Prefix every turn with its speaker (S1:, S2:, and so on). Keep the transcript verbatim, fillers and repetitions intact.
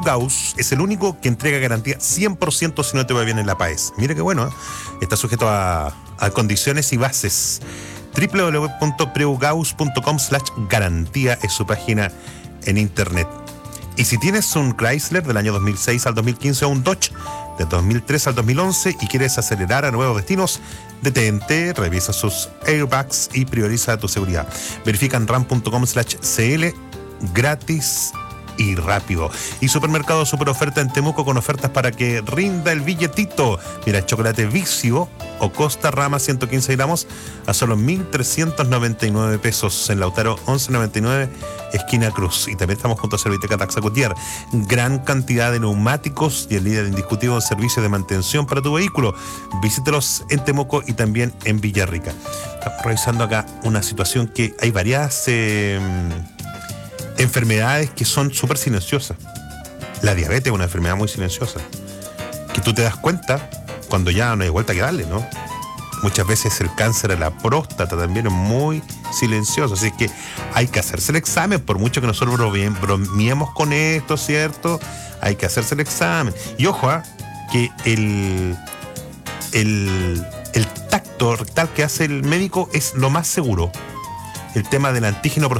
S1: PreuGauss es el único que entrega garantía cien por ciento si no te va bien en la PAES. Mira qué bueno, ¿eh? Está sujeto a, a condiciones y bases. doble u doble u doble u punto preugaus punto com slash garantía es su página en internet. Y si tienes un Chrysler del año dos mil seis al dos mil quince o un Dodge del dos mil tres al dos mil once y quieres acelerar a nuevos destinos, detente, revisa sus airbags y prioriza tu seguridad. Verifica en ram punto com slash cl gratis y rápido. Y Supermercado Super Oferta en Temuco con ofertas para que rinda el billetito. Mira, chocolate Vicio o Costa Rama ciento quince gramos a solo mil trescientos noventa y nueve pesos en Lautaro once noventa y nueve esquina Cruz. Y también estamos junto a Serviteca Taxacutier. Gran cantidad de neumáticos y el líder indiscutible en servicios de mantención para tu vehículo. Visítelos en Temuco y también en Villarrica. Estamos revisando acá una situación que hay varias eh, enfermedades que son súper silenciosas. La diabetes es una enfermedad muy silenciosa, que tú te das cuenta cuando ya no hay vuelta que darle, ¿no? Muchas veces el cáncer a la próstata también es muy silencioso, así que hay que hacerse el examen, por mucho que nosotros bromeemos con esto, ¿cierto? Hay que hacerse el examen. Y ojo, ¿eh? que el, el, el tacto rectal que hace el médico es lo más seguro. El tema del antígeno